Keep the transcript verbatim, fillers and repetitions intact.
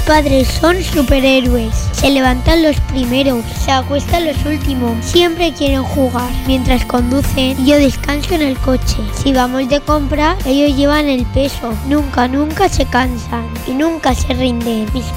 padres son superhéroes. Se levantan los primeros, se acuestan los últimos. Siempre quieren jugar mientras conducen y yo descanso en el coche. Si vamos de compra, ellos llevan el peso. Nunca, nunca se cansan y nunca se rinden. Mis